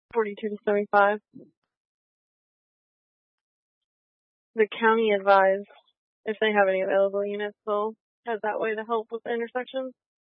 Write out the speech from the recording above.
42 to 75. The county advised if they have any available units, they'll head that way to help with the intersections.